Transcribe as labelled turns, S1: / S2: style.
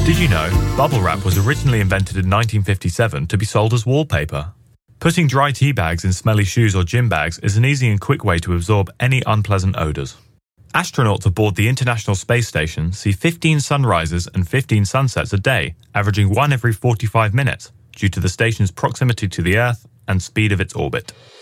S1: Did you know bubble wrap was originally invented in 1957 to be sold as wallpaper? Putting dry tea bags in smelly shoes or gym bags is an easy and quick way to absorb any unpleasant odours. Astronauts aboard the International Space Station see 15 sunrises and 15 sunsets a day, averaging one every 45 minutes, due to the station's proximity to the Earth and speed of its orbit.